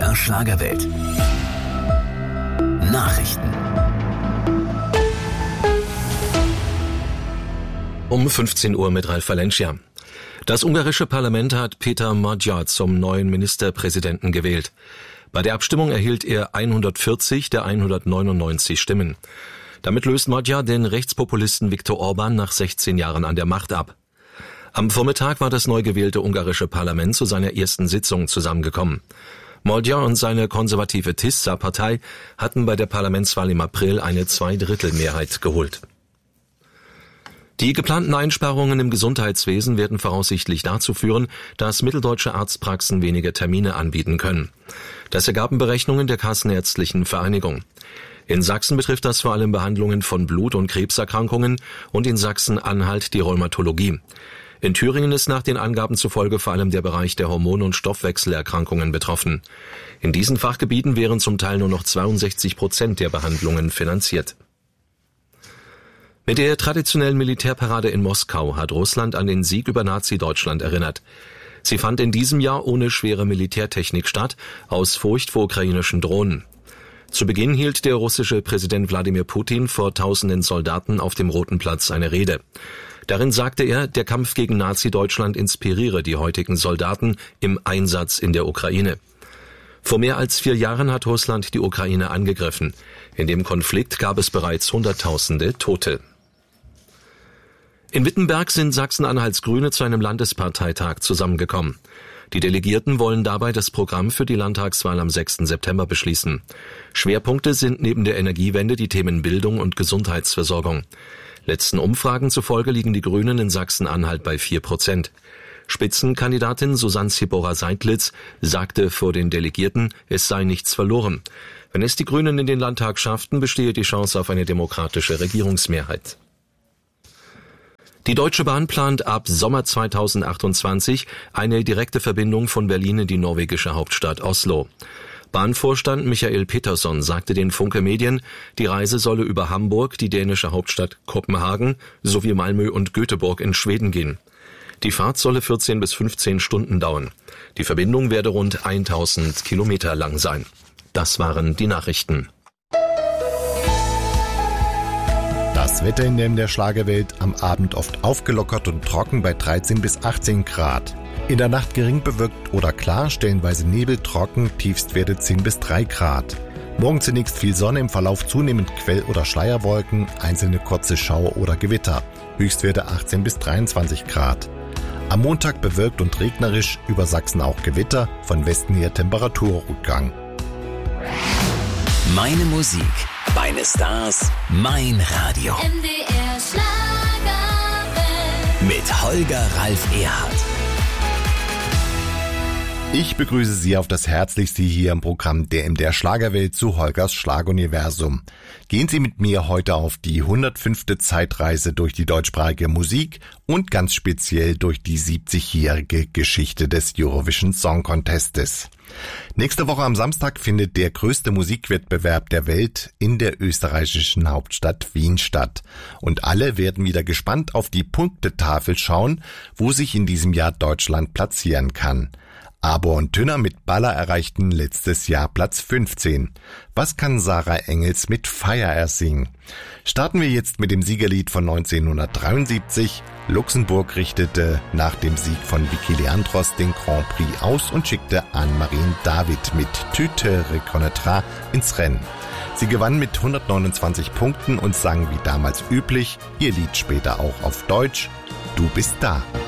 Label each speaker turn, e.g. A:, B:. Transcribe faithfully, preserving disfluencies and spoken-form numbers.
A: der Schlagerwelt. Nachrichten.
B: Um fünfzehn Uhr mit Ralf Valencia. Das ungarische Parlament hat Péter Magyar zum neuen Ministerpräsidenten gewählt. Bei der Abstimmung erhielt er hundertvierzig der hundertneunundneunzig Stimmen. Damit löst Magyar den Rechtspopulisten Viktor Orbán nach sechzehn Jahren an der Macht ab. Am Vormittag war das neu gewählte ungarische Parlament zu seiner ersten Sitzung zusammengekommen. Magyar und seine konservative Tisza-Partei hatten bei der Parlamentswahl im April eine Zweidrittelmehrheit geholt. Die geplanten Einsparungen im Gesundheitswesen werden voraussichtlich dazu führen, dass mitteldeutsche Arztpraxen weniger Termine anbieten können. Das ergaben Berechnungen der Kassenärztlichen Vereinigung. In Sachsen betrifft das vor allem Behandlungen von Blut- und Krebserkrankungen und in Sachsen-Anhalt die Rheumatologie. In Thüringen ist nach den Angaben zufolge vor allem der Bereich der Hormon- und Stoffwechselerkrankungen betroffen. In diesen Fachgebieten wären zum Teil nur noch zweiundsechzig Prozent der Behandlungen finanziert. Mit der traditionellen Militärparade in Moskau hat Russland an den Sieg über Nazi-Deutschland erinnert. Sie fand in diesem Jahr ohne schwere Militärtechnik statt, aus Furcht vor ukrainischen Drohnen. Zu Beginn hielt der russische Präsident Wladimir Putin vor tausenden Soldaten auf dem Roten Platz eine Rede. Darin sagte er, der Kampf gegen Nazi-Deutschland inspiriere die heutigen Soldaten im Einsatz in der Ukraine. Vor mehr als vier Jahren hat Russland die Ukraine angegriffen. In dem Konflikt gab es bereits Hunderttausende Tote. In Wittenberg sind Sachsen-Anhalts Grüne zu einem Landesparteitag zusammengekommen. Die Delegierten wollen dabei das Programm für die Landtagswahl am sechsten September beschließen. Schwerpunkte sind neben der Energiewende die Themen Bildung und Gesundheitsversorgung. Letzten Umfragen zufolge liegen die Grünen in Sachsen-Anhalt bei vier Prozent. Spitzenkandidatin Susanne Sibora-Seidlitz sagte vor den Delegierten, es sei nichts verloren. Wenn es die Grünen in den Landtag schafften, bestehe die Chance auf eine demokratische Regierungsmehrheit. Die Deutsche Bahn plant ab Sommer zweitausendachtundzwanzig eine direkte Verbindung von Berlin in die norwegische Hauptstadt Oslo. Bahnvorstand Michael Peterson sagte den Funke Medien, die Reise solle über Hamburg, die dänische Hauptstadt Kopenhagen sowie Malmö und Göteborg in Schweden gehen. Die Fahrt solle vierzehn bis fünfzehn Stunden dauern. Die Verbindung werde rund tausend Kilometer lang sein. Das waren die Nachrichten.
C: Das Wetter in der Schlagerwelt: am Abend oft aufgelockert und trocken bei dreizehn bis achtzehn Grad. In der Nacht gering bewölkt oder klar, stellenweise Nebel, trocken, Tiefstwerte zehn bis drei Grad. Morgen zunächst viel Sonne, im Verlauf zunehmend Quell- oder Schleierwolken, einzelne kurze Schauer oder Gewitter. Höchstwerte achtzehn bis dreiundzwanzig Grad. Am Montag bewölkt und regnerisch, über Sachsen auch Gewitter, von Westen her Temperaturrückgang.
A: Meine Musik, meine Stars, mein Radio.
D: M D R Schlagerwelt.
A: Mit Holger Ralf Erhardt.
C: Ich begrüße Sie auf das Herzlichste hier im Programm der M D R Schlagerwelt zu Holgers Schlaguniversum. Gehen Sie mit mir heute auf die hundertfünfte Zeitreise durch die deutschsprachige Musik und ganz speziell durch die siebzigjährige Geschichte des Eurovision Song Contestes. Nächste Woche am Samstag findet der größte Musikwettbewerb der Welt in der österreichischen Hauptstadt Wien statt. Und alle werden wieder gespannt auf die Punktetafel schauen, wo sich in diesem Jahr Deutschland platzieren kann. Aber und Tünner mit Baller erreichten letztes Jahr Platz fünfzehn. Was kann Sarah Engels mit Fire ersingen? Starten wir jetzt mit dem Siegerlied von neunzehnhundertdreiundsiebzig. Luxemburg richtete nach dem Sieg von Vicky Leandros den Grand Prix aus und schickte Anne-Marie David mit Tüte Reconnaîtra ins Rennen. Sie gewann mit hundertneunundzwanzig Punkten und sang wie damals üblich ihr Lied später auch auf Deutsch: Du bist da.